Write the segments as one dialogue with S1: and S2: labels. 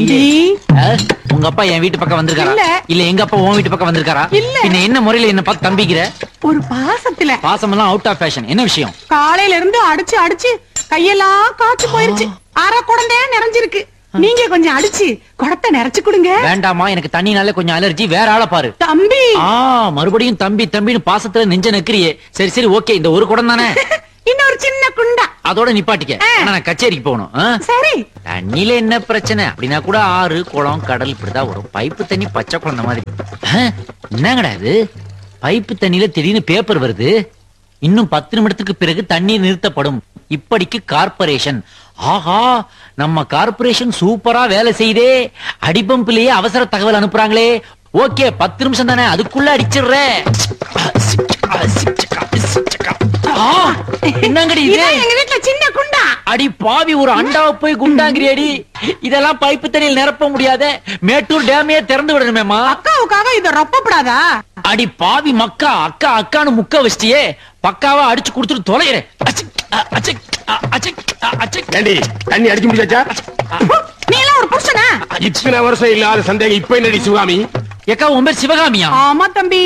S1: தம்பி
S2: உங்க அப்பா என் வீட்டு பக்கம் வந்திருக்காரா?
S1: இல்ல.
S2: இல்ல எங்க அப்பா உன் வீட்டு பக்கம் வந்திருக்காரா?
S1: இல்ல.
S2: பின்ன என்ன முறையில என்ன பார்த்து தம்பிக்கிற?
S1: ஒரு பாசத்துல
S2: பாசமெல்லாம் அவுட் ஆஃப் ஃபேஷன். என்ன விஷயம்?
S1: காலையில இருந்து அடிச்சு அடிச்சு கையெல்லாம் காய்ச்சி போயிருச்சு. அரை குடந்தையா நிறைஞ்சிருக்கு. நீங்க கொஞ்சம் அடிச்சு குடத்தை நிறைச்சு கொடுங்க.
S2: வேண்டாமா, எனக்கு தண்ணினால கொஞ்சம் அலர்ஜி. வேற ஆளை பாரு.
S1: தம்பி
S2: மறுபடியும் தம்பி தம்பின்னு பாசத்துல நெஞ்ச நெக்கிறியே. சரி சரி ஓகே, இந்த ஒரு குடம் தானே.
S1: இன்னொரு சின்ன குண்டா
S2: அதோட நிப்பாட்டிக்க. ஆனா நான் கச்சேரிக்கு போகணும்.
S1: சரி.
S2: தண்ணியில என்ன பிரச்சனை? அப்படின்னா கூட ஆறு குளம் கடல் இப்படிதான் வரும். பைப்பு தண்ணி பச்சை குழந்தை மாதிரி. என்னங்கடா இது? பைப்பு தண்ணியில திடீர்னு பேப்பர் வருது. இன்னும் 10 நிமிடத்துக்கு பிறகு தண்ணீர் நிறுத்தப்படும். இப்படிக்கு கார்பரேஷன். ஆஹா, நம்ம கார்பரேஷன் சூப்பரா வேலை செய்தே. அடிபம்பிலேயே அவசர தகவல் அனுப்புறாங்களே. ஓகே, 10 நிமிஷம் தானே, அதுக்குள்ள அடிச்சிடுறேன். என்னங்கடி இது?
S1: எங்க வீட்டுல சின்ன குண்டா.
S2: அடி பாவி, ஒரு அண்டாவை போய் குண்டாங்கிறியடி. இதெல்லாம் பைப்பு தண்ணியில் நிரப்ப முடியாத. மேட்டூர் டேமையே திறந்து விடணுமேமா.
S1: அக்காவுக்காக இத ரொப்பப்படாதா?
S2: அடி பாவி மக்கா, அக்கா அக்கான்னு முக்க வச்சிட்டியே. பக்காவா அடிச்சு குடுத்துட்டு தொலைகிறேன்.
S3: தண்ணி அடிச்சு முடிச்சாச்சா?
S1: நீ எல்லாம் ஒரு புருஷனா?
S3: இத்தனை வருஷம் இல்லாத சந்தேகம் இப்ப என்னடி சிவகாமி?
S2: ஏக்கா உன் பேர் சிவகாமியா?
S1: ஆமா தம்பி.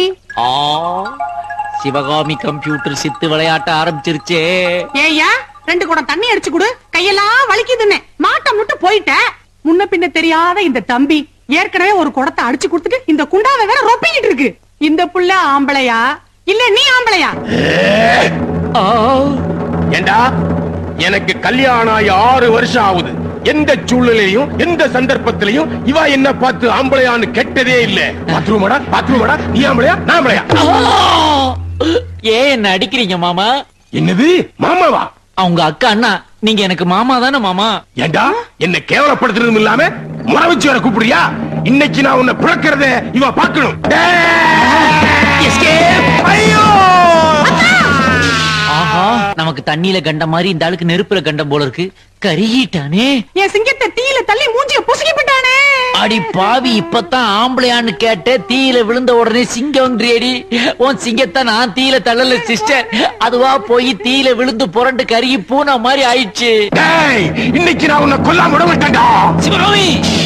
S2: சிவகாமி கம்ப்யூட்டர் சித்து விளையாட்ட ஆரம்பிச்சிருச்சே.
S1: ஏய்யா, 2 குடம் தண்ணி அடிச்சு குடு. கையெல்லாம் வலிக்குதுன்னு மாட்டம் முட்டு போயிட்ட. முன்ன பின்ன தெரியாத இந்த தம்பி ஏற்கனவே ஒரு குடத்தை அடிச்சு கொடுத்துட்டு இந்த குண்டாவை வேற ரொப்பிக்கிட்டு இருக்கு. இந்த புள்ள ஆம்பளையா இல்ல நீ ஆம்பளையா?
S3: ஏண்டா, எனக்கு கல்யாணம் ஆகி 6 வருஷம் ஆகுது. எந்த சூழ்நிலையும் எந்த சந்தர்ப்பத்திலையும் இவ என்ன பார்த்து ஆம்பளையான்னு கெட்டதே இல்ல. பாத்ரூமடா நீ ஆம்பளையா நான் ஆம்பளையா?
S2: ஏன் என்ன அடிக்கிறீங்க மாமா?
S3: என்னது மாமாவா?
S2: அவங்க அக்கா அண்ணா, நீங்க எனக்கு மாமா தானே மாமா?
S3: ஏண்டா, என்ன கேவலப்படுத்துறதும் இல்லாம முறை வச்சு வர கூப்பிடுறியா? இன்னைக்கு நான் உன்னை பிறக்கிறத இவ பார்க்கணும். ஐயோ!
S2: ஆஹா, நமக்கு தண்ணியில கண்ட மாதிரி இந்த ஆளுக்கு நெருப்புல கண்டம் போல இருக்கு. கருகிட்டானே.
S1: என் சிங்கத்தை தீயில தள்ளி மூஞ்சிய புசுக்கி விட்டானே.
S2: அடி பாவி, இப்பதான் ஆம்பளையான்னு கேட்ட. தீயில விழுந்த உடனே சிங்கம்ன்றியடி. உன் சிங்கத்தை நான் தீயில தள்ளல சிஸ்டர். அதுவா போய் தீயில விழுந்து புரண்டு கருகி பூனை மாதிரி ஆயிடுச்சு.
S3: இன்னைக்கு நான் உன்னை கொல்லாம விட மாட்டேன்டா.
S2: சிவகாமி